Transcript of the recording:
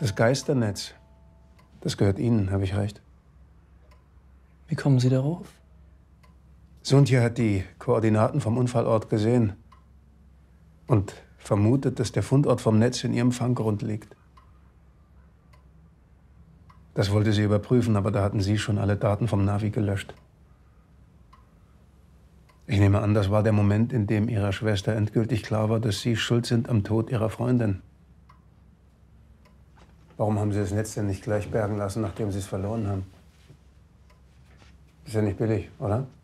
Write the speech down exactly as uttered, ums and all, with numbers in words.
Das Geisternetz, das gehört Ihnen, habe ich recht? Wie kommen Sie darauf? Sundje hat die Koordinaten vom Unfallort gesehen und vermutet, dass der Fundort vom Netz in ihrem Fanggrund liegt. Das wollte sie überprüfen, aber da hatten Sie schon alle Daten vom Navi gelöscht. Ich nehme an, das war der Moment, in dem Ihrer Schwester endgültig klar war, dass Sie schuld sind am Tod ihrer Freundin. Warum haben Sie das Netz denn nicht gleich bergen lassen, nachdem Sie es verloren haben? Ist ja nicht billig, oder?